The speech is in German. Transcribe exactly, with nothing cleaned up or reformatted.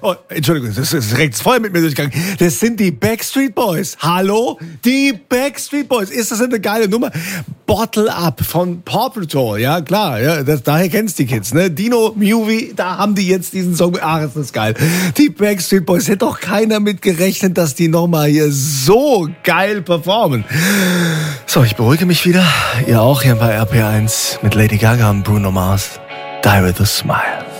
Oh, Entschuldigung, das ist direkt voll mit mir durchgegangen. Das sind die Backstreet Boys. Hallo? Die Backstreet Boys. Ist das eine geile Nummer? Bottle Up von Paw Patrol. Ja, klar. Ja, das, daher kennst die Kids, ne? Dino Movie, da haben die jetzt diesen Song. Ach, ist das geil. Die Backstreet Boys. Hätte doch keiner mit gerechnet, dass die nochmal hier so geil performen. So, ich beruhige mich wieder. Ihr auch hier bei R P eins mit Lady Gaga und Bruno Mars. Die with a Smile.